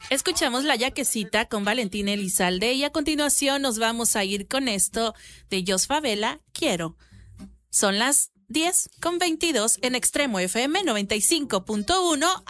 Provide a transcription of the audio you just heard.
Escuchamos La Yaquecita con Valentín Elizalde y a continuación nos vamos a ir con esto de Jos Favela, Quiero. Son las 10:22 en Extremo FM 95.1.